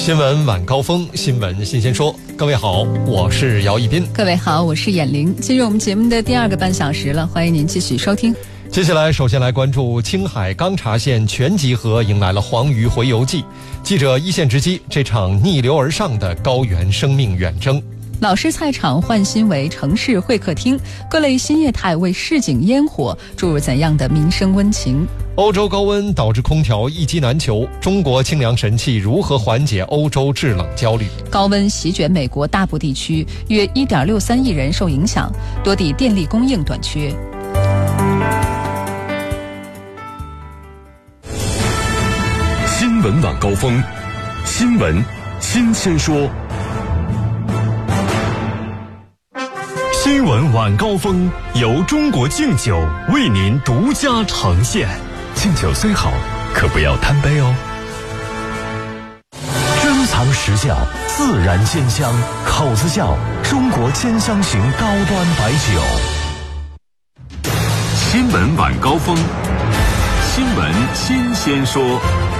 新闻晚高峰，新闻新鲜说。各位好，我是姚一斌。 各位好，我是眼玲。进入我们节目的第二个半小时了，欢迎您继续收听。 接下来首先来关注青海钢察县全集合迎来了黄鱼洄游记，记者一线直击这场逆流而上的高原生命远征。 老式菜场换新为城市会客厅，各类新业态为市井烟火注入怎样的民生温情？ 欧洲高温导致空调一机难求，中国清凉神器如何缓解欧洲制冷焦虑？ 高温席卷美国大部地区，约 1.63 亿人受影响，多地电力供应短缺。 新闻晚高峰，新闻新鲜说。新闻晚高峰由中国敬酒为您独家呈现。敬酒虽好，可不要贪杯哦。珍藏实窖，自然鲜香，口子窖中国千香型高端白酒。新闻晚高峰，新闻新鲜说。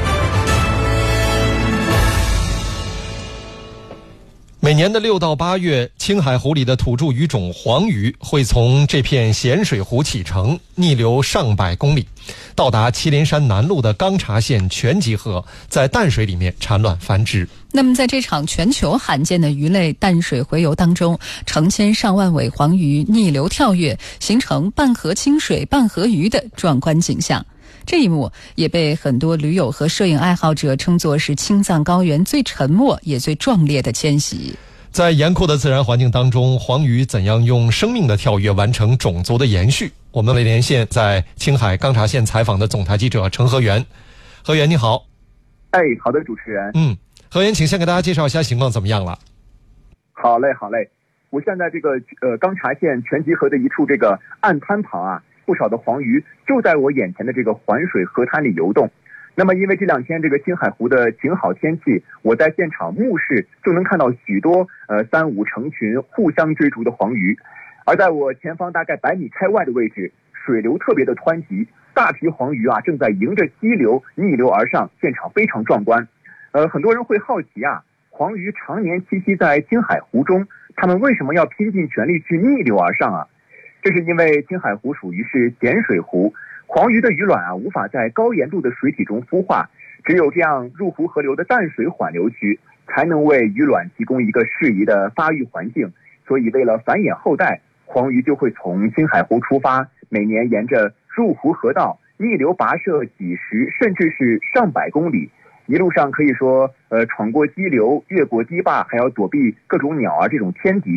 每年的6到8月，青海湖里的土著鱼种黄鱼会从这片咸水湖启程，逆流上百公里，到达祁连山南麓的钢察县全集合，在淡水里面产卵繁殖。 那么在这场全球罕见的鱼类淡水洄游当中，成千上万尾黄鱼逆流跳跃，形成半河清水半河鱼的壮观景象。这一幕也被很多驴友和摄影爱好者称作是青藏高原最沉默也最壮烈的迁徙。 在严酷的自然环境当中，黄鱼怎样用生命的跳跃完成种族的延续？我们来连线在青海钢察县采访的总台记者程和源。和源你好。 好的，主持人。 和源，请先给大家介绍一下情况怎么样了？ 好嘞。我现在这个钢察县全集合的一处这个岸滩旁啊，不少的黄鱼就在我眼前的这个环水河滩里游动。那么因为这两天这个青海湖的晴好天气，我在现场目视就能看到许多3、5成群互相追逐的黄鱼。而在我前方大概100米开外的位置，水流特别的湍急，大批黄鱼啊正在迎着溪流逆流而上，现场非常壮观。很多人会好奇啊，黄鱼常年栖息在青海湖中，他们为什么要拼尽全力去逆流而上啊？这是因为青海湖属于是咸水湖，黄鱼的鱼卵啊无法在高盐度的水体中孵化，只有这样入湖河流的淡水缓流区才能为鱼卵提供一个适宜的发育环境。所以为了繁衍后代，黄鱼就会从青海湖出发，每年沿着入湖河道逆流跋涉几十甚至是上百公里，一路上可以说闯过激流，越过堤坝，还要躲避各种鸟啊这种天敌。